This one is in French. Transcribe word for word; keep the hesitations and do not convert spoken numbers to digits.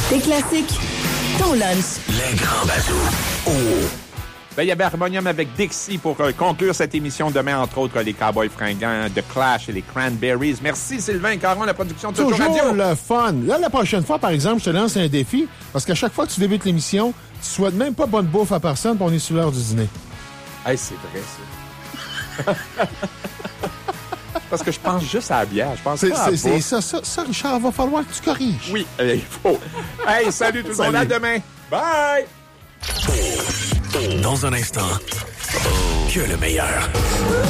Tes classiques, ton lunch. Les grands bazous. Oh! Ben, il y avait Harmonium avec Dixie pour euh, conclure cette émission. Demain, entre autres, les Cowboys fringants, The Clash et les Cranberries. Merci Sylvain Caron, la production de Toujours Toujours Radio. le fun. Là, la prochaine fois, par exemple, je te lance un défi, parce qu'à chaque fois que tu débutes l'émission, tu souhaites même pas bonne bouffe à personne, puis on est sur l'heure du dîner. Hey, c'est vrai, ça. Parce que je pense juste à la bière. Je pense C'est, pas à c'est, la c'est ça, ça, ça, Richard, va falloir que tu corriges. Oui, euh, il faut. Hey, salut tout le monde. À demain. Bye! Dans un instant, que le meilleur.